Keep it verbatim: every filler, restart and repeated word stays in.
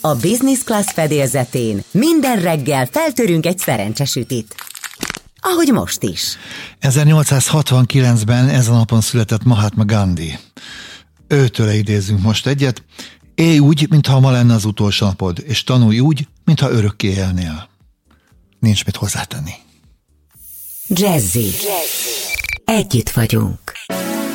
A Business Class fedélzetén minden reggel feltörünk egy szerencsesütit. Ahogy most is. ezernyolcszázhatvankilencben ezen a napon született Mahatma Gandhi. Őtőle idézünk most egyet. Élj úgy, mintha ma lenne az utolsó napod, és tanulj úgy, mintha örökké élnél. Nincs mit hozzátenni. Jazzy. Jazzy. Együtt vagyunk.